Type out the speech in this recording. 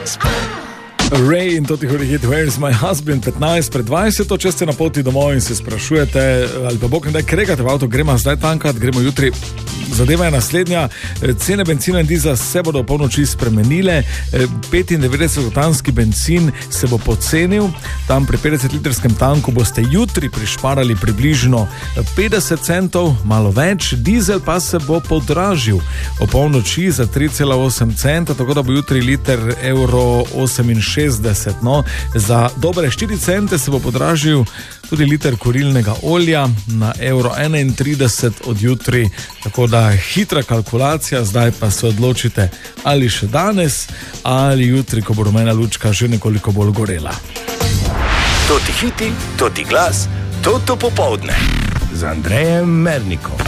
Ray in to tiho hit Where's My Husband 15 pred 20, če ste na poti domov in se sprašujete, ali pa bog ne da kregate v avto, gremo zdaj tankat, gremo jutri. Zadeva je naslednja, cene benzina in dizla se bodo v polnoči spremenile, 95-oktanski bencin se bo pocenil, tam pri 50-litrskem tanku boste jutri prišparali približno 50 centov, malo več, dizel pa se bo podražil v polnoči za 3,8 centa, tako da bo jutri liter €1,68, no, za dobre 4 cente se bo podražil tudi liter kurilnega olja na €1,31 od jutri, tako da hitra kalkulacija, zdaj pa se odločite, ali še danes ali jutri, ko bo rumena lučka že nekoliko bolj gorela. To ti hiti, to ti glas, to popoldne z Andrejem Mernikom.